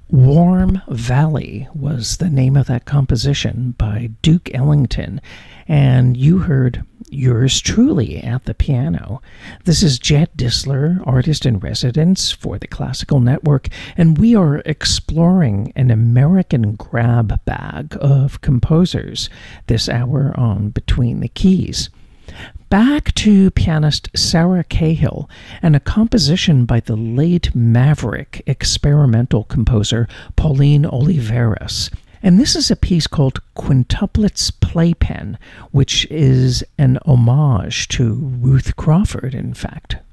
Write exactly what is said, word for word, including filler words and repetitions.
Warm Valley was the name of that composition by Duke Ellington, and you heard yours truly at the piano. This is Jed Disler, artist in residence for the Classical Network, and we are exploring an American grab bag of composers this hour on Between the Keys. Back to pianist Sarah Cahill and a composition by the late maverick experimental composer Pauline Oliveras. And this is a piece called Quintuplet's Playpen, which is an homage to Ruth Crawford, in fact.